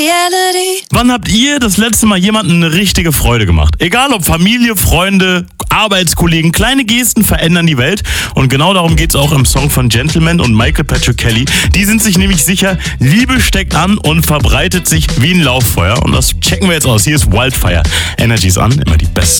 reality. Wann habt ihr das letzte Mal jemandem eine richtige Freude gemacht? Egal ob Familie, Freunde, Arbeitskollegen, kleine Gesten verändern die Welt. Und genau darum geht's auch im Song von Gentleman und Michael Patrick Kelly. Die sind sich nämlich sicher, Liebe steckt an und verbreitet sich wie ein Lauffeuer. Und das checken wir jetzt aus. Hier ist Wildfire. Energy ist an, immer die besten